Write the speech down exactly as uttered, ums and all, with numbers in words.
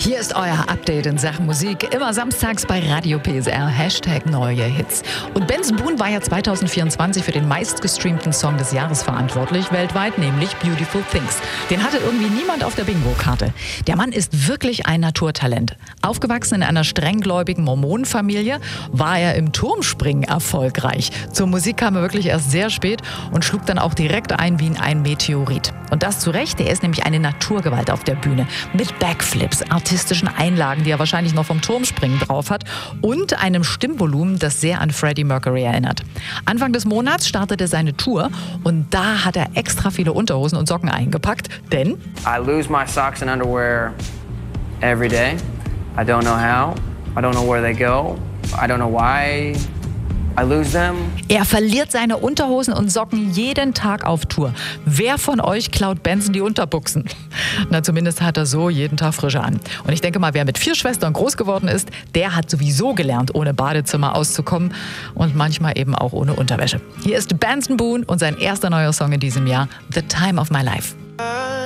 Hier ist euer Update in Sachen Musik. Immer samstags bei Radio P S R. Hashtag neue Hits. Und Benson Boone war ja zwanzig vierundzwanzig für den meistgestreamten Song des Jahres verantwortlich, weltweit, nämlich Beautiful Things. Den hatte irgendwie niemand auf der Bingo-Karte. Der Mann ist wirklich ein Naturtalent. Aufgewachsen in einer strenggläubigen Mormonenfamilie, war er im Turmspringen erfolgreich. Zur Musik kam er wirklich erst sehr spät und schlug dann auch direkt ein wie ein Meteorit. Und das zu Recht, er ist nämlich eine Naturgewalt auf der Bühne. Mit Backflips, artistischen Einlagen, die er wahrscheinlich noch vom Turmspringen drauf hat, und einem Stimmvolumen, das sehr an Freddie Mercury erinnert. Anfang des Monats startete seine Tour und da hat er extra viele Unterhosen und Socken eingepackt, denn I lose my socks and underwear every day. I don't know how. I don't know where they go. I don't know why I lose them. Er verliert seine Unterhosen und Socken jeden Tag auf Tour. Wer von euch klaut Benson die Unterbuchsen? Na, zumindest hat er so jeden Tag frische an. Und ich denke mal, wer mit vier Schwestern groß geworden ist, der hat sowieso gelernt, ohne Badezimmer auszukommen und manchmal eben auch ohne Unterwäsche. Hier ist Benson Boone und sein erster neuer Song in diesem Jahr, The Time of My Life.